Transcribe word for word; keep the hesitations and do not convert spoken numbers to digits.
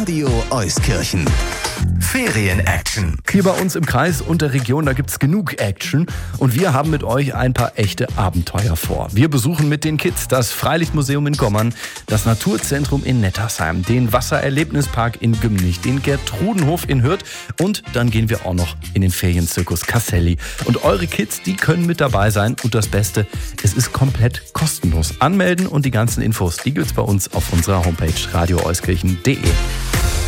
Radio Euskirchen. Ferien-Action. Hier bei uns im Kreis und der Region, da gibt's genug Action und wir haben mit euch ein paar echte Abenteuer vor. Wir besuchen mit den Kids das Freilichtmuseum in Gommern, das Naturzentrum in Nettersheim, den Wassererlebnispark in Gümnich, den Gertrudenhof in Hürth und dann gehen wir auch noch in den Ferienzirkus Casselli. Und eure Kids, die können mit dabei sein und das Beste, es ist komplett kostenlos. Anmelden und die ganzen Infos, die gibt's bei uns auf unserer Homepage radio euskirchen punkt de.